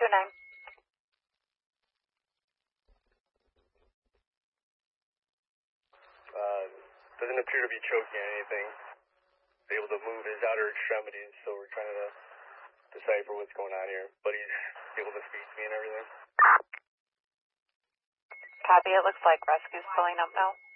229. Doesn't appear to be choking on anything. Able to move his outer extremities, so we're trying to decipher what's going on here. But he's able to speak to me and everything. Copy, it looks like rescue's pulling up now.